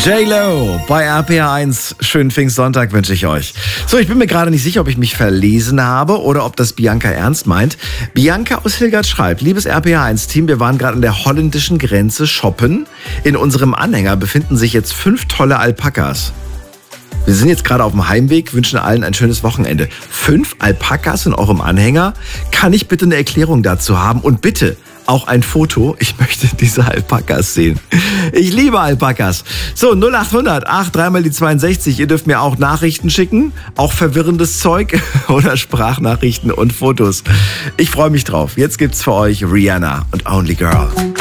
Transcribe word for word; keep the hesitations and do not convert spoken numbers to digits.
J-Lo bei R P R eins. Schönen Pfingstsonntag wünsche ich euch. So, ich bin mir gerade nicht sicher, ob ich mich verlesen habe oder ob das Bianca ernst meint. Bianca aus Hilgert schreibt: Liebes R P R eins Team, wir waren gerade an der holländischen Grenze shoppen. In unserem Anhänger befinden sich jetzt fünf tolle Alpakas. Wir sind jetzt gerade auf dem Heimweg, wünschen allen ein schönes Wochenende. Fünf Alpakas in eurem Anhänger? Kann ich bitte eine Erklärung dazu haben? Und bitte auch ein Foto. Ich möchte diese Alpakas sehen. Ich liebe Alpakas. So, null acht hundert, acht, dreimal die zweiundsechzig. Ihr dürft mir auch Nachrichten schicken, auch verwirrendes Zeug oder Sprachnachrichten und Fotos. Ich freue mich drauf. Jetzt gibt's für euch Rihanna und Only Girl.